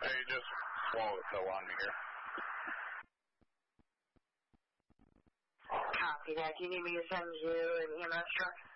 Hey, just swallow the pill on me here. Copy that. Do you need me to send you an EMS truck?